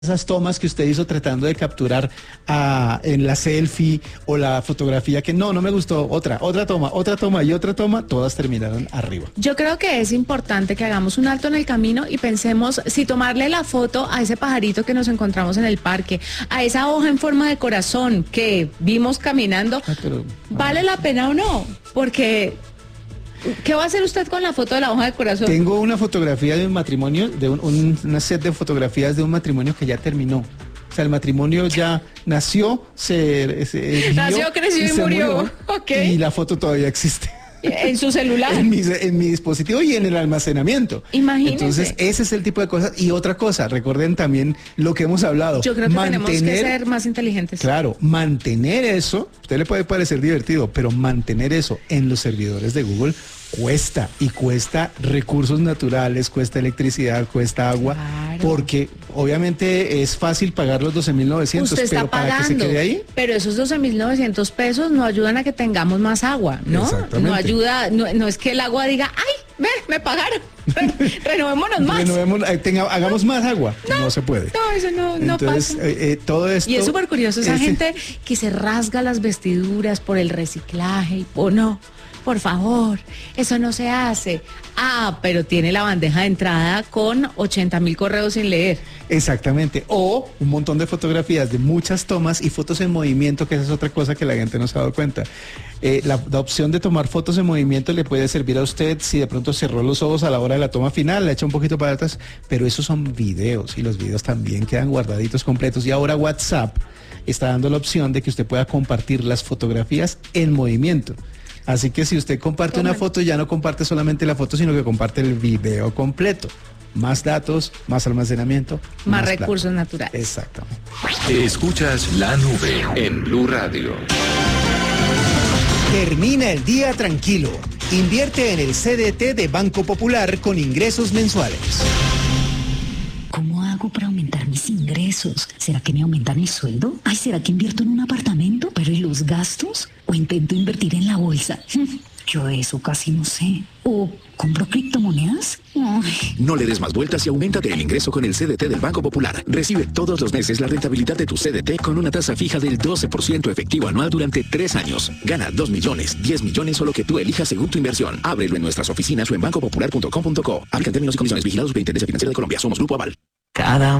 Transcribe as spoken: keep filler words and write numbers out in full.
Esas tomas que usted hizo tratando de capturar a, en la selfie o la fotografía que no, no me gustó, otra, otra toma, otra toma y otra toma, todas terminaron arriba. Yo creo que es importante que hagamos un alto en el camino y pensemos si tomarle la foto a ese pajarito que nos encontramos en el parque, a esa hoja en forma de corazón que vimos caminando, Ah, pero, ¿vale la pena o no? Porque, ¿qué va a hacer usted con la foto de la hoja de corazón? Tengo una fotografía de un matrimonio, de un, un, una set de fotografías de un matrimonio que ya terminó. O sea, el matrimonio ya nació, se, se vivió, Nació, creció y se murió. Ok. Y la foto todavía existe. En su celular. En mi, en mi dispositivo y en el almacenamiento. Imagínense. Entonces, ese es el tipo de cosas. Y otra cosa, recuerden también lo que hemos hablado. Yo creo que tenemos que ser más inteligentes. Claro, mantener eso, a usted le puede parecer divertido, pero mantener eso en los servidores de Google cuesta, y cuesta recursos naturales, cuesta electricidad, cuesta agua, Claro. porque obviamente es fácil pagar los doce mil novecientos, Usted está pero para que se pagando, quede ahí. pero esos doce mil novecientos pesos no ayudan a que tengamos más agua, ¿no? Exactamente. No ayuda, no, no es que el agua diga, ¡ay, ve, me pagaron! Re- Renovémonos más. Renovemos, eh, tenga- hagamos más agua. No, se puede. No, eso no, no Entonces, pasa. eh, eh, todo esto. Y es súper curioso esa ese- gente que se rasga las vestiduras por el reciclaje y o no, por favor, eso no se hace. Ah, pero tiene la bandeja de entrada con ochenta mil correos sin leer. Exactamente. O un montón de fotografías de muchas tomas y fotos en movimiento, que esa es otra cosa que la gente no se ha dado cuenta. Eh, la, la opción de tomar fotos en movimiento le puede servir a usted si de pronto cerró los ojos a la hora de la toma final, la echa un poquito para atrás, pero esos son videos y los videos también quedan guardaditos completos. Y ahora WhatsApp está dando la opción de que usted pueda compartir las fotografías en movimiento. Así que si usted comparte ¿Cómo? una foto, ya no comparte solamente la foto, sino que comparte el video completo. Más datos, más almacenamiento, Más plata. recursos naturales. Exactamente. Escuchas la nube en Blue Radio. Termina el día tranquilo. Invierte en el C D T de Banco Popular con ingresos mensuales. ¿Cómo hago para aumentar mis ingresos? ¿Será que me aumentan el sueldo? Ay, ¿será que invierto en un apartamento? ¿Pero y los gastos? ¿O intento invertir en la bolsa? Yo eso casi no sé. ¿O compro criptomonedas? Ay. No le des más vueltas y auméntate el ingreso con el C D T del Banco Popular. Recibe todos los meses la rentabilidad de tu C D T con una tasa fija del doce por ciento efectivo anual durante tres años. Gana dos millones, diez millones o lo que tú elijas según tu inversión. Ábrelo en nuestras oficinas o en banco popular punto com punto co. Aplican términos y condiciones. Vigilados por Superintendencia Financiera de Colombia. Somos Grupo Aval. Cada